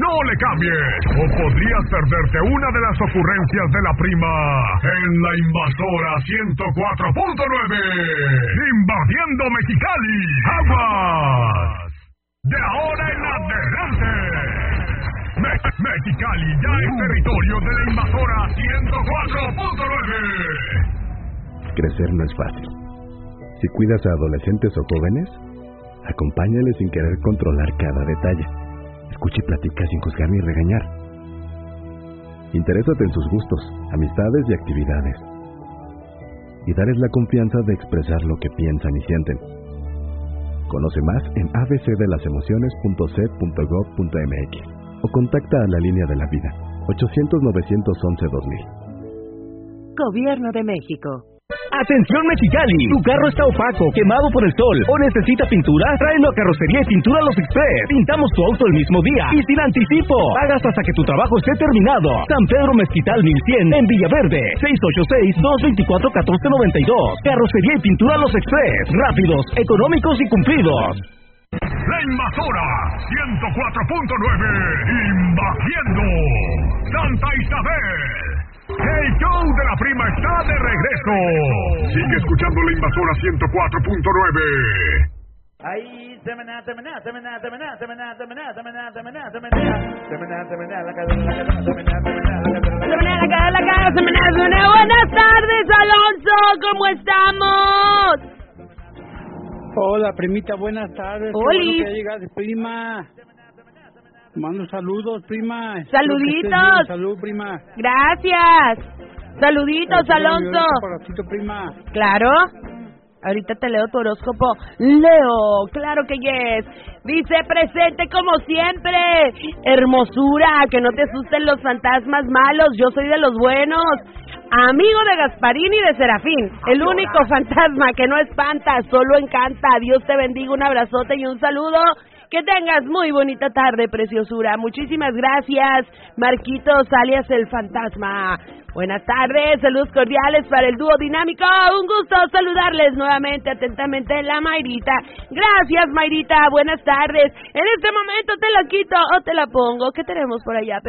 No le cambies, o podrías perderte una de las ocurrencias de la prima en La Invasora 104.9. Invadiendo Mexicali. ¡Aguas! De ahora en adelante. Mexicali ya es territorio de La Invasora 104.9. Crecer no es fácil. Si cuidas a adolescentes o jóvenes, acompáñales sin querer controlar cada detalle. Escucha y platica sin juzgar ni regañar. Interésate en sus gustos, amistades y actividades. Y darles la confianza de expresar lo que piensan y sienten. Conoce más en abcdelasemociones.sed.gov.mx o contacta a la línea de la vida 800-911-2000. Gobierno de México. ¡Atención Mexicali! Tu carro está opaco, quemado por el sol o necesita pintura, tráelo a Carrocería y Pintura Los Express. Pintamos tu auto el mismo día y sin anticipo. Pagas hasta que tu trabajo esté terminado. San Pedro Mezquital 1100 en Villaverde. 686-224-1492. Carrocería y Pintura Los Express. Rápidos, económicos y cumplidos. La Invasora 104.9. Invadiendo Santa Isabel. El show de la prima está de regreso. Sigue escuchando La Invasora 104.9. Ahí, semana, Buenas tardes, Alonso, ¿cómo estamos? Hola, primita, buenas tardes. Oli. Qué bueno que llegaste, prima. Mando saludos, prima. Saluditos. Salud, prima. Gracias. Saluditos, Alonso. Prima. Claro. Ahorita te leo tu horóscopo. Leo, claro que yes. Dice, presente como siempre. Hermosura, que no te asusten los fantasmas malos. Yo soy de los buenos. Amigo de Gasparín y de Serafín. El único fantasma que no espanta, solo encanta. Dios te bendiga, un abrazote y un saludo. Que tengas muy bonita tarde, preciosura. Muchísimas gracias, Marquitos, alias el fantasma. Buenas tardes, saludos cordiales para el dúo dinámico. Un gusto saludarles nuevamente, atentamente, la Mayrita. Gracias, Mayrita, buenas tardes. En este momento te la quito o te la pongo. ¿Qué tenemos por allá,